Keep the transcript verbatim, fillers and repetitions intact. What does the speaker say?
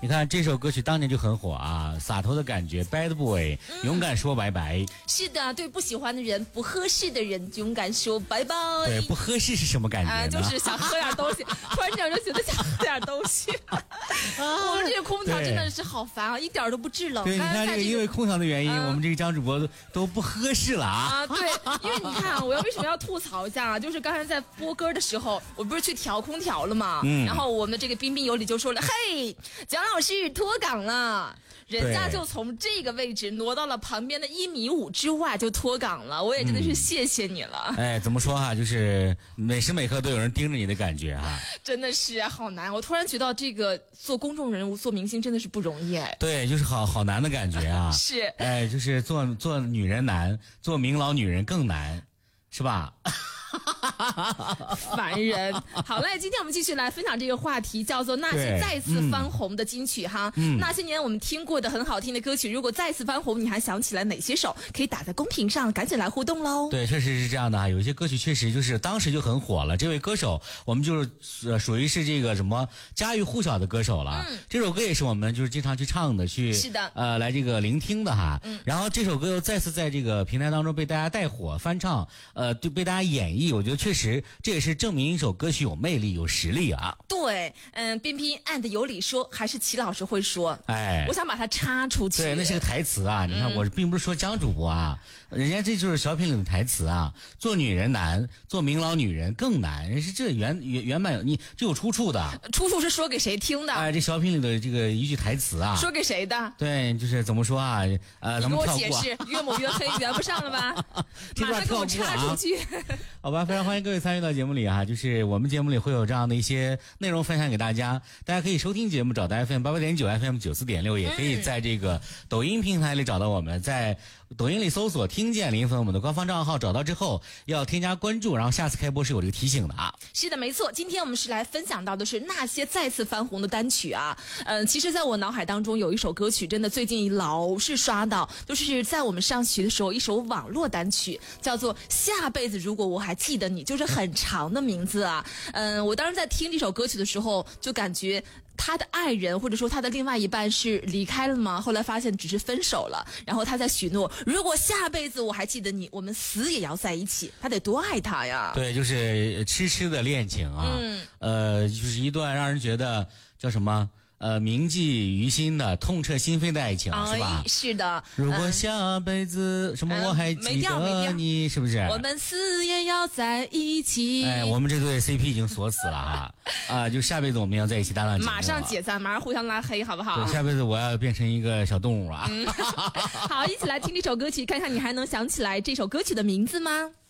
你看这首歌曲当年就很火啊，洒脱的感觉 ，Bad Boy，、嗯、勇敢说拜拜。 是的，对不喜欢的人、不合适的人，勇敢说拜拜。 对，不合适是什么感觉呢？ 啊、就是想喝点东西，突然间就觉得想喝点东西。啊、我们这个空调真的是好烦啊，一点都不制冷。 对，你看这个因为空调的原因， 嗯、 我们这个张主播都都不合适了啊。 啊，对，因为你看，我要为什么要吐槽一下啊？就是刚才在播歌的时候，我不是去调空调了嘛，嗯、然后我们的这个彬彬有礼就说了，嘿，蒋老师脱岗了。人家就从这个位置挪到了旁边的一米五之外就脱岗了，我也真的是谢谢你了。 嗯、哎，怎么说哈、啊，就是每时每刻都有人盯着你的感觉哈、啊。 真的是好难，我突然觉得这个做公众人物、做明星真的是不容易哎。 对，就是好好难的感觉啊。 是。 哎，就是做做女人难，做名老女人更难，是吧？ 烦人。好嘞，今天我们继续来分享这个话题，叫做那些再次翻红的金曲哈。嗯、那些年我们听过的很好听的歌曲，如果再次翻红，你还想起来哪些首？可以打在公屏上，赶紧来互动喽。 对，确实是这样的啊。有一些歌曲确实就是当时就很火了，这位歌手我们就是呃属于是这个什么家喻户晓的歌手了。嗯，这首歌也是我们就是经常去唱的，去是的呃来这个聆听的哈。嗯，然后这首歌又再次在这个平台当中被大家带火翻唱，呃，就被大家演绎。我觉得确实这也是证明一首歌曲有魅力有实力啊。 对，嗯，彬彬按的有理说，还是齐老师会说。 哎， 我想把它插出去。 对，那是个台词啊。你看，嗯、我并不是说江主播啊，人家这就是小品里的台词啊。做女人难，做名老女人更难。人是这原原原版你这有出处的。 出处是说给谁听的？ 哎，这小品里的这个一句台词啊。 说给谁的？ 对，就是怎么说啊？呃，咱们跳过、啊。 你给我解释，岳母岳黑圆不上了吧？马上给我插出去。 好吧，非常欢迎各位参与到节目里啊，就是我们节目里会有这样的一些内容分享给大家，大家可以收听节目找到 F M 八八点九 F M 九四点六，也可以在这个抖音平台里找到我们，在抖音里搜索听见林粉我们的官方账号，找到之后要添加关注，然后下次开播是有这个提醒的啊。 是的，没错，今天我们是来分享到的是那些再次翻红的单曲啊。嗯、呃，其实在我脑海当中有一首歌曲真的最近老是刷到，就是在我们上学的时候一首网络单曲，叫做下辈子如果我还记得你，就是很长的名字啊。嗯、呃，我当时在听这首歌曲的时候就感觉他的爱人或者说他的另外一半是离开了吗？后来发现只是分手了，然后他在许诺，如果下辈子我还记得你，我们死也要在一起。他得多爱他呀！ 对，就是痴痴的恋情啊，嗯，呃，就是一段让人觉得叫什么？呃，铭记于心的、痛彻心扉的爱情， 哎、 是吧？ 是的。 如果下辈子、嗯、什么我还记得你，是不是？ 我们死也要在一起。 哎，我们这对 C P 已经锁死了哈啊！就下辈子我们要在一起搭档节目， 马上解散，马上互相拉黑，好不好？ 对，下辈子我要变成一个小动物啊！ 嗯、好，一起来听这首歌曲，看看你还能想起来这首歌曲的名字吗？